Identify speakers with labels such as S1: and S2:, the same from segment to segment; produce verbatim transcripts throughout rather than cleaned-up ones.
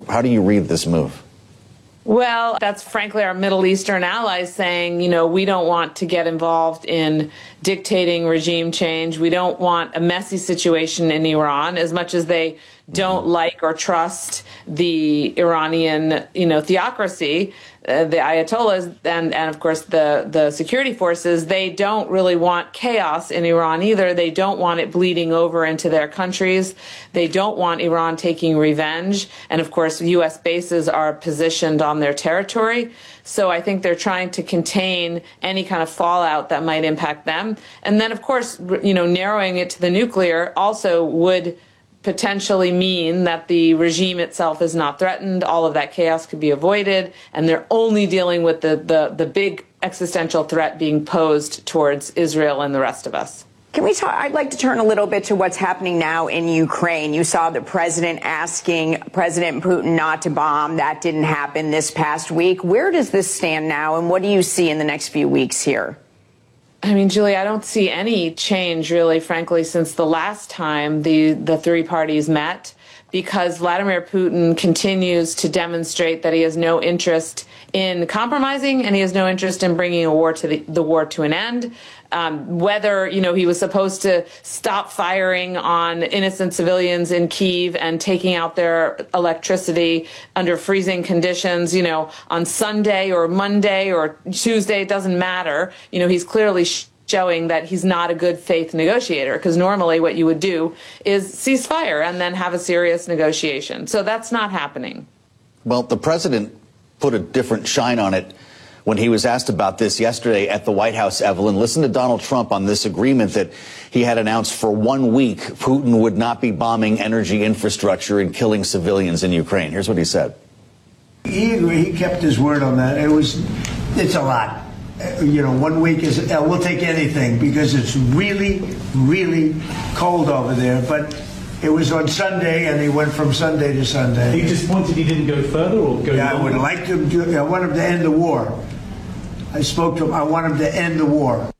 S1: how do you read this move?
S2: Well, that's frankly our Middle Eastern allies saying, you know, we don't want to get involved in dictating regime change. We don't want a messy situation in Iran as much as they don't like or trust the Iranian, you know, theocracy, uh, the Ayatollahs, and, and of course the, the security forces. They don't really want chaos in Iran either. They don't want it bleeding over into their countries. They don't want Iran taking revenge. And of course, U S bases are positioned on their territory. So I think they're trying to contain any kind of fallout that might impact them. And then, of course, you know, narrowing it to the nuclear also would potentially mean that the regime itself is not threatened. All of that chaos could be avoided, and they're only dealing with the, the, the big existential threat being posed towards Israel and the rest of us.
S3: Can we talk? I'd like to turn a little bit to what's happening now in Ukraine. You saw the president asking President Putin not to bomb. That didn't happen this past week. Where does this stand now, and what do you see in the next few weeks here?
S2: I mean, Julie, I don't see any change, really, frankly, since the last time the, the three parties met, because Vladimir Putin continues to demonstrate that he has no interest in compromising, and he has no interest in bringing a war to the, the war to an end. Um, whether, you know, he was supposed to stop firing on innocent civilians in Kyiv and taking out their electricity under freezing conditions, you know, on Sunday or Monday or Tuesday, it doesn't matter. You know, he's clearly sh- showing that he's not a good faith negotiator, because normally what you would do is cease fire and then have a serious negotiation. So that's not happening.
S1: Well, the president put a different shine on it when he was asked about this yesterday at the White House. Evelyn, listen to Donald Trump on this agreement that he had announced for one week. Putin would not be bombing energy infrastructure and killing civilians in Ukraine. Here's what he said.
S4: He agreed. He kept his word on that. It was, it's a lot. Uh, you know, one week is, uh, we'll take anything because it's really, really cold over there. But it was on Sunday, and he went from Sunday to Sunday.
S5: Are you disappointed he didn't go further or go
S4: Yeah, I would
S5: longer?
S4: like to do, I want him to end the war. I spoke to him. I want him to end the war.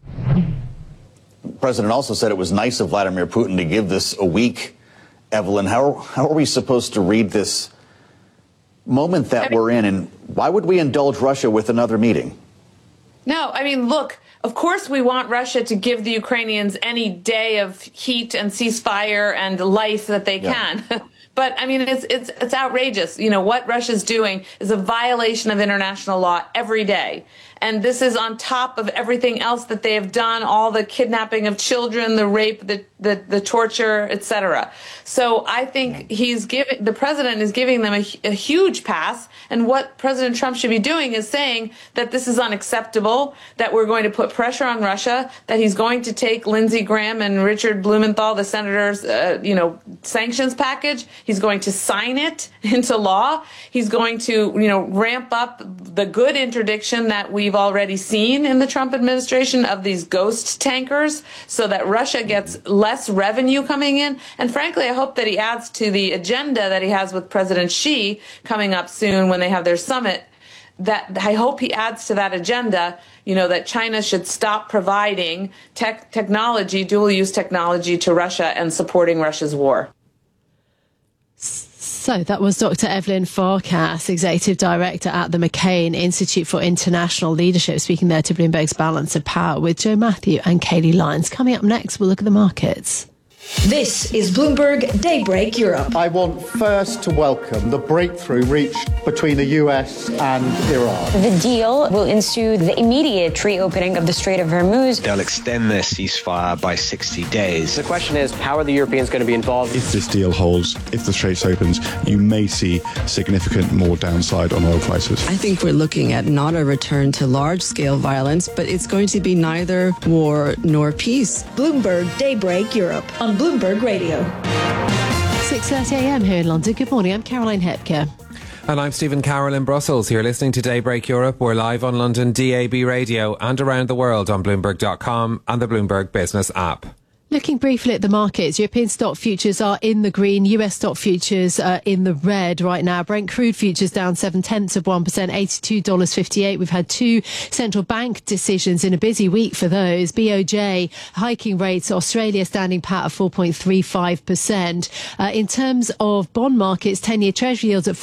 S1: The president also said it was nice of Vladimir Putin to give this a week. Evelyn, how, how are we supposed to read this moment that we're in, and why would we indulge Russia with another meeting?
S2: No, I mean, look, of course we want Russia to give the Ukrainians any day of heat and ceasefire and life that they
S1: Yeah.
S2: can. But, I mean, it's it's it's outrageous. You know, what Russia's doing is a violation of international law every day. And this is on top of everything else that they have done, all the kidnapping of children, the rape, the the, the torture, et cetera. So I think he's giving, the president is giving them a, a huge pass. And what President Trump should be doing is saying that this is unacceptable, that we're going to put pressure on Russia, that he's going to take Lindsey Graham and Richard Blumenthal, the senators, uh, you know, sanctions package. He's going to sign it into law. He's going to, you know, ramp up the good interdiction that we've already seen in the Trump administration of these ghost tankers, so that Russia gets less revenue coming in. And frankly, I hope that he adds to the agenda that he has with President Xi coming up soon when they have their summit, that I hope he adds to that agenda, you know, that China should stop providing tech technology, dual-use technology to Russia and supporting Russia's war.
S6: So that was Doctor Evelyn Farkas, Executive Director at the McCain Institute for International Leadership, speaking there to Bloomberg's Balance of Power with Joe Matthew and Kaylee Lyons. Coming up next, we'll look at the markets.
S7: This is Bloomberg Daybreak Europe.
S8: I want first to welcome the breakthrough reached between the U S and Iran.
S9: The deal will ensue the immediate reopening of the Strait of Hormuz.
S10: They'll extend their ceasefire by sixty days.
S11: The question is, how are the Europeans going to be involved?
S12: If this deal holds, if the Straits opens, you may see significant more downside on oil prices.
S13: I think we're looking at not a return to large-scale violence, but it's going to be neither war nor peace.
S7: Bloomberg Daybreak Europe on Bloomberg Radio.
S6: six thirty a m here in London. Good morning, I'm Caroline Hepker.
S14: And I'm Stephen Carroll in Brussels. You're listening to Daybreak Europe. We're live on London D A B radio and around the world on Bloomberg dot com and the Bloomberg Business app.
S6: Looking briefly at the markets, European stock futures are in the green, U S stock futures are in the red right now. Brent crude futures down seven tenths of one percent, eighty-two dollars fifty-eight. We've had two central bank decisions in a busy week for those. B O J hiking rates, Australia standing pat at four point three five percent. Uh, in terms of bond markets, ten-year Treasury yields at